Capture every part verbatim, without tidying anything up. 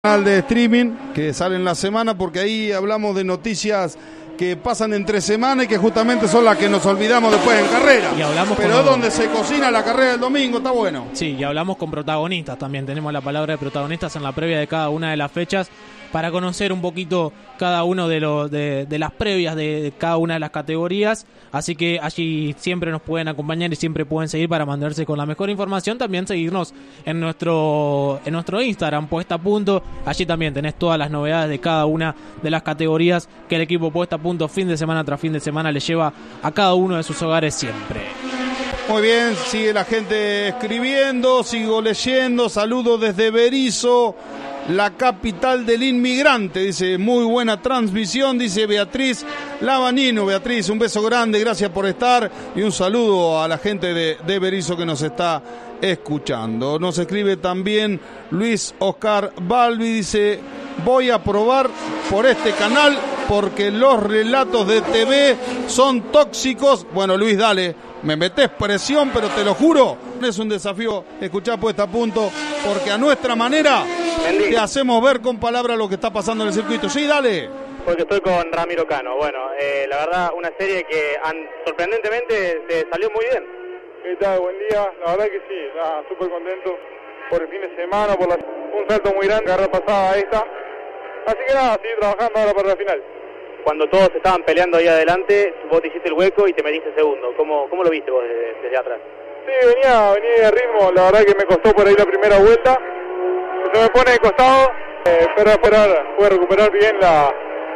Canal de streaming que sale en la semana, porque ahí hablamos de noticias que pasan entre semana y que justamente son las que nos olvidamos después en carrera. Y hablamos pero con... es donde se cocina la carrera del domingo, está bueno. Sí, y hablamos con protagonistas también, tenemos la palabra de protagonistas en la previa de cada una de las fechas para conocer un poquito cada uno de los de, de las previas de, de cada una de las categorías, así que allí siempre nos pueden acompañar y siempre pueden seguir para mandarse con la mejor información. También seguirnos en nuestro en nuestro Instagram, Puesta a Punto, allí también tenés todas las novedades de cada una de las categorías que el equipo Puesta a Punto fin de semana tras fin de semana le lleva a cada uno de sus hogares siempre. Muy bien, sigue la gente escribiendo, sigo leyendo, saludos desde Berisso, la capital del inmigrante, dice, muy buena transmisión, dice Beatriz Lavanino. Beatriz, un beso grande, gracias por estar y un saludo a la gente de, de Berisso que nos está escuchando. Nos escribe también Luis Oscar Balbi, dice, voy a probar por este canal porque los relatos de T V son tóxicos. Bueno, Luis, dale, me metés presión, pero te lo juro, es un desafío escuchar Puesta a Punto, porque a nuestra manera te hacemos ver con palabras lo que está pasando en el circuito. Sí, dale. Porque estoy con Ramiro Cano. Bueno, eh, la verdad, una serie que han, sorprendentemente te salió muy bien. ¿Qué tal? Buen día. La verdad que sí, nada, súper contento por el fin de semana, por la, un salto muy grande, carrera pasada a esta. Así que nada, seguir trabajando ahora para la final. Cuando todos estaban peleando ahí adelante, vos te hiciste el hueco y te metiste segundo. ¿Cómo, cómo lo viste vos desde, desde atrás? Sí, venía, venía de ritmo. La verdad que me costó por ahí la primera vuelta. Se me pone de costado, eh, pero esperar, pude recuperar bien la,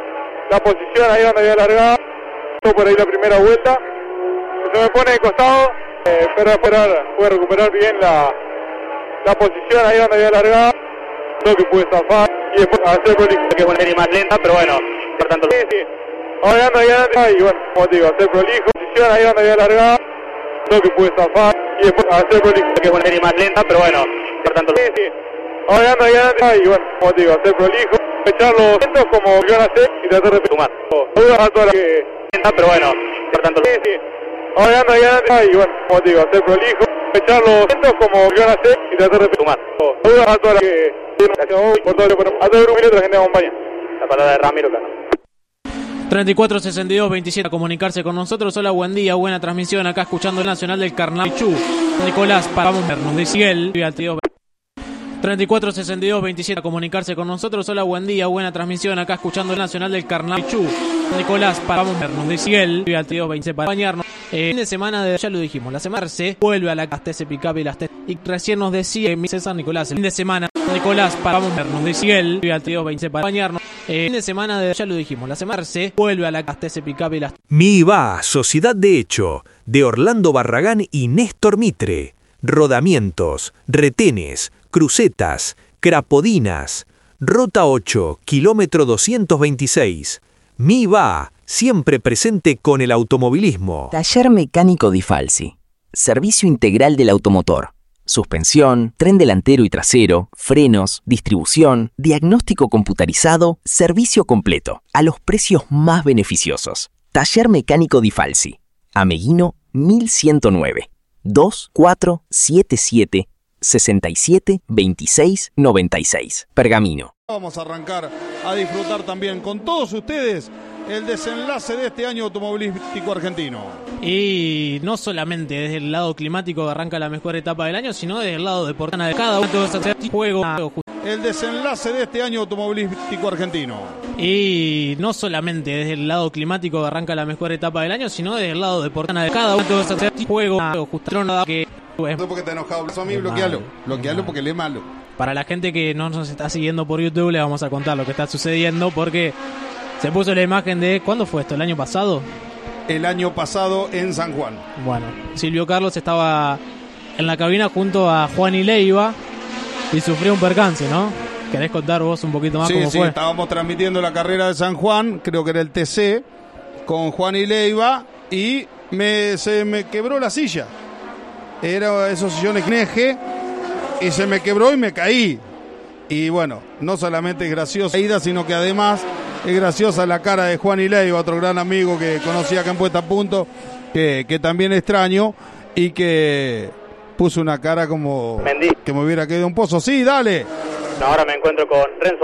la posición ahí donde había largado. Costó por ahí la primera vuelta. Se me pone de costado, eh, pero esperar, pude recuperar bien la, la posición ahí donde había largado. Creo que pude zafar y después hacer prolijo. Que es una serie más lenta, pero bueno, por tanto... Sí, sí. Ahora ando ahí adelante y bueno, como te digo, hacer prolijo. Posición ahí donde había largado. Creo que pude zafar y después hacer prolijo. Que es una serie más lenta, pero bueno, por tanto... Sí, sí. Ahora ando ahí adelante y bueno, como te digo, hacer prolijo. Echar los vientos como que van a hacer y tratar de sumar. Saludos a todas las que... Lenta, pero bueno, por tanto... Sí, sí. Ahora ando ahí adelante y bueno, como te digo, hacer prolijo. Echar los vientos como que van a hacer y tratar de sumar. Saludos a todas las que... Gracias por todo, a todo el grupo y otra gente que acompaña. La palabra de Ramiro Cano. treinta y cuatro sesenta y dos veintisiete a comunicarse con nosotros. Hola, buen día, buena transmisión acá escuchando el Nacional del Carnaval Chu. Nicolás, para vamos a vernos de Siguel. treinta y cuatro sesenta y dos veintisiete a comunicarse con nosotros. Hola, buen día, buena transmisión acá escuchando el Nacional del Carnaval Chu. Nicolás, para vamos a vernos de Siguel. Para bañarnos. Eh, fin de semana de, ya lo dijimos, la semana se vuelve a la Castese Picape y las T. Y recién nos decía mi César Nicolás, el fin de semana, Nicolás, para vamos a vernos de Siguel. Para bañarnos. Eh, fin de semana de, ya lo dijimos, la semana se vuelve a la Castese Picape y las T. Mi I V A, Sociedad de Hecho, de Orlando Barragán y Néstor Mitre. Rodamientos, retenes, crucetas, crapodinas. Rota ocho, kilómetro doscientos veintiséis. Mi I V A, siempre presente con el automovilismo. Taller Mecánico Di Falsi. Servicio integral del automotor. Suspensión, tren delantero y trasero, frenos, distribución, diagnóstico computarizado, servicio completo, a los precios más beneficiosos. Taller Mecánico Di Falsi. Ameguino mil ciento nueve. dos cuatro siete siete sesenta y siete veintiséis noventa y seis. Pergamino. Vamos a arrancar a disfrutar también con todos ustedes el desenlace de este año automovilístico argentino. Y no solamente desde el lado climático que arranca la mejor etapa del año, sino desde el lado deportivo de cada uno de estos juegos. El desenlace de este año automovilístico argentino. Y no solamente desde el lado climático que arranca la mejor etapa del año, sino desde el lado deportivo de cada uno de estos juegos. Que no porque te enojado, a mí bloquealo, bloquealo porque le es malo. Para la gente que no nos está siguiendo por YouTube, le vamos a contar lo que está sucediendo, porque se puso la imagen de... ¿Cuándo fue esto? ¿El año pasado? El año pasado en San Juan. Bueno, Silvio Carlos estaba en la cabina junto a Juan y Leiva y sufrió un percance, ¿no? ¿Querés contar vos un poquito más sí, cómo sí, fue? Sí, estábamos transmitiendo la carrera de San Juan, creo que era el T C, con Juan y Leiva, y me, se me quebró la silla. Era esos sillones Kneje, y se me quebró y me caí. Y bueno, no solamente es graciosa la ida, sino que además es graciosa la cara de Juan y Leiva, otro gran amigo que conocí acá en Puesta a Punto, que, que también extraño, y que puso una cara como Mendy. que me hubiera quedado un pozo. Sí, dale. Ahora me encuentro con Renzo